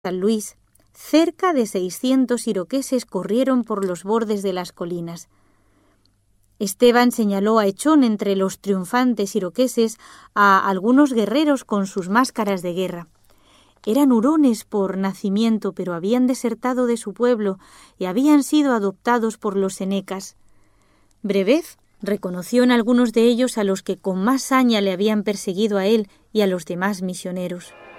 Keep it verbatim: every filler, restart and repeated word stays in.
San Luis, cerca de seiscientos iroqueses corrieron por los bordes de las colinas. Esteban señaló a Echón entre los triunfantes iroqueses a algunos guerreros con sus máscaras de guerra. Eran hurones por nacimiento, pero habían desertado de su pueblo y habían sido adoptados por los senecas. Brevet reconoció en algunos de ellos a los que con más saña le habían perseguido a él y a los demás misioneros.